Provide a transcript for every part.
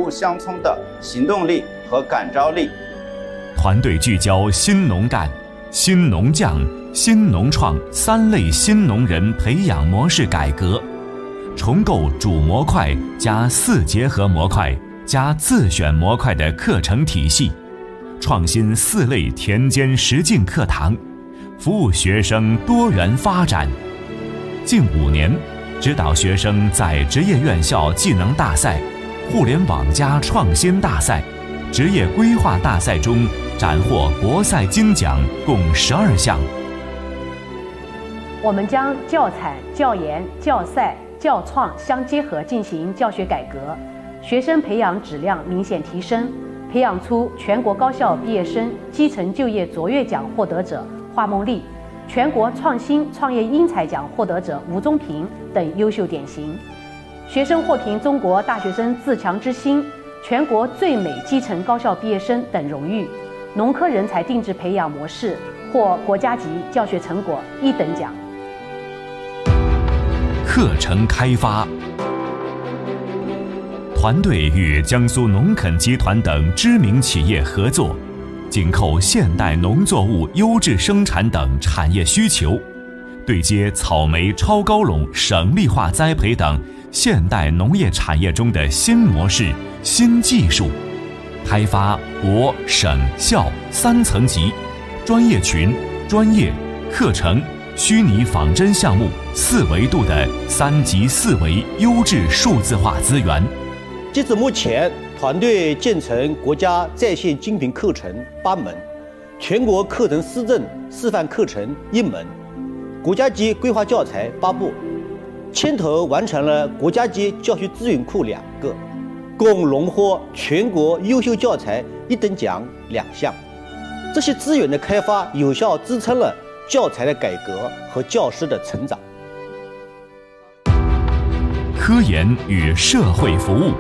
服务乡村的行动力和感召力。 团队聚焦新农干、新农匠、新农创3类新农人培养模式改革，重构主模块加4结合模块加自选模块的课程体系，创新4类田间实境课堂，服务学生多元发展。近5年，指导学生在职业院校技能大赛、互联网加创新大赛、职业规划大赛中斩获国赛金奖共12项。 我们将教材、教研、教赛、教创相结合进行教学改革，学生培养质量明显提升，培养出全国高校毕业生基层就业卓越奖获得者华梦丽、全国创新创业英才奖获得者吴宗平等优秀典型。学生获评中国大学生自强之星、全国最美基层高校毕业生等荣誉。农科人才定制培养模式获国家级教学成果1等奖。 课程开发，团队与江苏农垦集团等知名企业合作，紧扣现代农作物优质生产等产业需求，对接草莓超高垄省力化栽培等现代农业产业中的新模式、新技术，开发国、省、校3层级、专业群、专业、课程、虚拟仿真项目4维度的3级4维优质数字化资源。 截至目前，团队建成国家在线精品课程8门，全国课程思政示范课程1门，国家级规划教材8部，牵头完成了国家级教学资源库2个，共荣获全国优秀教材1等奖2项。这些资源的开发有效支撑了教材的改革和教师的成长。 科研与社会服务。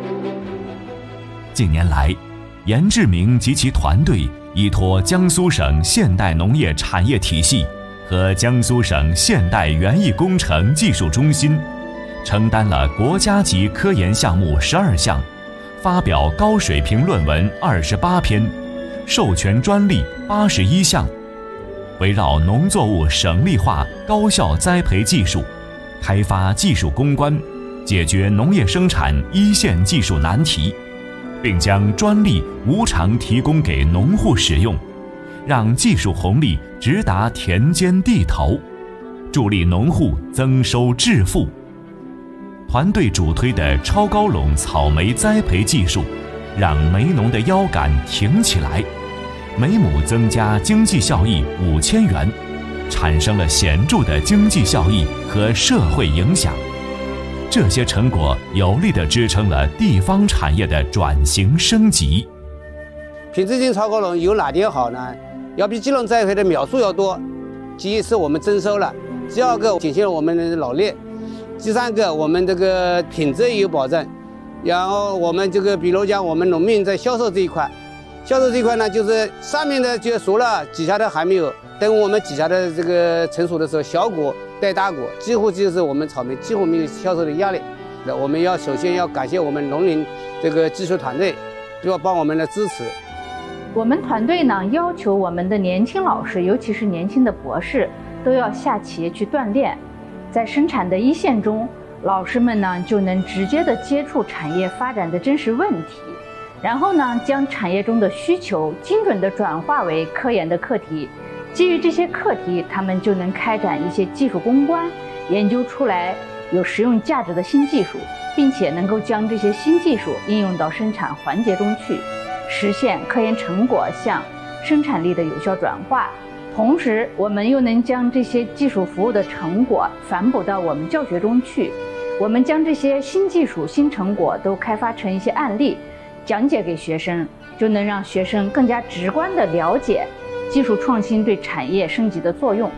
近年来，严志明及其团队依托江苏省现代农业产业体系和江苏省现代园艺工程技术中心，承担了国家级科研项目12项，发表高水平论文28篇，授权专利81项，围绕农作物省力化高效栽培技术，开发技术攻关，解决农业生产一线技术难题，并将专利无偿提供给农户使用，让技术红利直达田间地头，助力农户增收致富。团队主推的超高垄草莓栽培技术，让梅农的腰杆挺起来，每亩增加经济效益5000元，产生了显著的经济效益和社会影响。这些成果有力地支撑了地方产业的转型升级。 品质性超高垄有哪点好呢？要比机垄栽培的秒数要多。第一是我们增收了，第二个减轻了我们的劳力，第三个我们这个品质也有保证。然后我们这个比如讲我们农民在销售这一块呢，就是上面的就熟了，底下的还没有。等我们底下的这个成熟的时候，小果带大果，几乎就是我们草莓几乎没有销售的压力。那我们首先要感谢我们农林这个技术团队，要帮我们的支持。 我们团队呢要求我们的年轻老师，尤其是年轻的博士，都要下企业去锻炼。在生产的一线中，老师们呢就能直接的接触产业发展的真实问题，然后呢将产业中的需求精准的转化为科研的课题。基于这些课题，他们就能开展一些技术攻关，研究出来有实用价值的新技术，并且能够将这些新技术应用到生产环节中去，实现科研成果向生产力的有效转化。同时，我们又能将这些技术服务的成果反哺到我们教学中去。我们将这些新技术、新成果都开发成一些案例，讲解给学生，就能让学生更加直观地了解技术创新对产业升级的作用。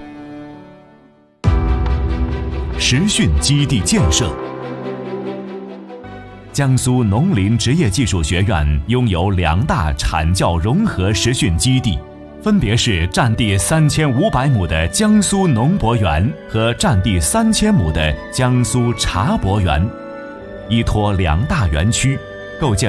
实训基地建设。江苏农林职业技术学院拥有2大产教融合实训基地，分别是占地3500亩的江苏农博园和占地3000亩的江苏茶博园。依托2大园区，构建